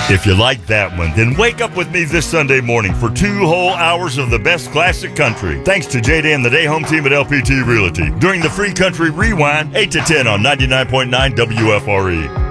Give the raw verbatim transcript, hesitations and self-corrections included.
If you like that one, then wake up with me this Sunday morning for two whole hours of the best classic country. Thanks to J D and the Day Home team at L P T Realty during the Free Country Rewind, eight to ten on ninety-nine point nine W F R E.